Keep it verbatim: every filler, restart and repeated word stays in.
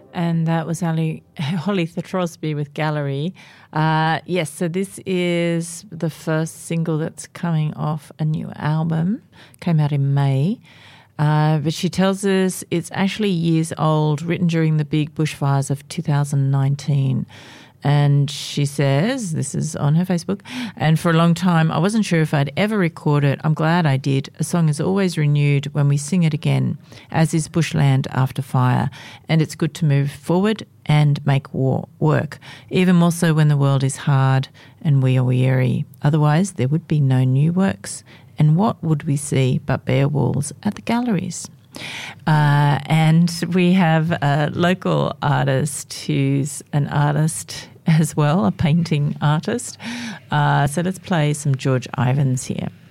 And that was Ali, Holly Throsby with Gallery. Uh, yes, so this is the first single that's coming off a new album. Came out in May. Uh, but she tells us it's actually years old, written during the big bushfires of two thousand nineteen. And she says, this is on her Facebook, and for a long time I wasn't sure if I'd ever record it. I'm glad I did. A song is always renewed when we sing it again, as is bushland after fire. And it's good to move forward and make war work, even more so when the world is hard and we are weary. Otherwise there would be no new works. And what would we see but bare walls at the galleries? Uh, and we have a local artist who's an artist as well, a painting artist. Uh, so let's play some George Ivans here.